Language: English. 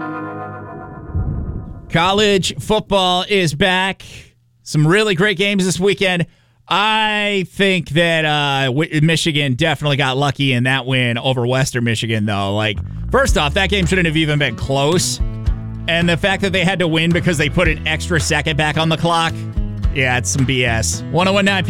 College football is back. Some really great games this weekend. I think that Michigan definitely got lucky in that win over Western Michigan, though. Like, first off, that game shouldn't have even been close. And the fact that they had to win because they put an extra second back on the clock, yeah, it's some BS. 101.9